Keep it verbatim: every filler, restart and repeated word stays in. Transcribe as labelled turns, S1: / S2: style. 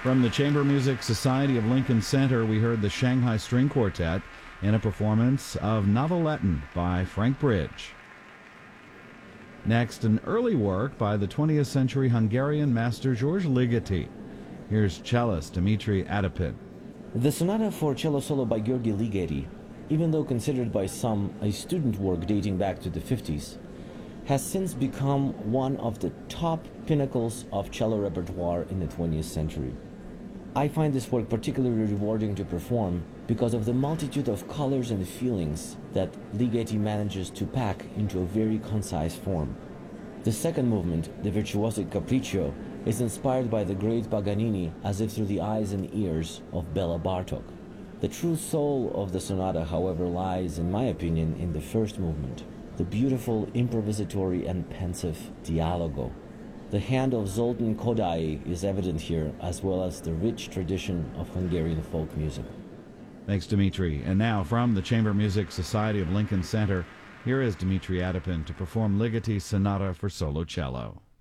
S1: From the Chamber Music Society of Lincoln Center, we heard the Shanghai String Quartet in a performance of Noveletton by Frank Bridge. Next, an early work by the twentieth century Hungarian master George Ligeti. Here's cellist Dimitri Adapin.
S2: The sonata for cello solo by György Ligeti, even though considered by some a student work dating back to the fifties, has since become one of the top pinnacles of cello repertoire in the twentieth century. I find this work particularly rewarding to perform because of the multitude of colors and feelings that Ligeti manages to pack into a very concise form. The second movement, the Virtuosic Capriccio, is inspired by the great Paganini as if through the eyes and ears of Bela Bartok. The true soul of the sonata, however, lies, in my opinion, in the first movement, the beautiful improvisatory and pensive Dialogo. The hand of Zoltán Kodály is evident here, as well as the rich tradition of Hungarian folk music.
S1: Thanks, Dimitri. And now, from the Chamber Music Society of Lincoln Center, here is Dimitri Adapin to perform Ligeti's Sonata for Solo Cello.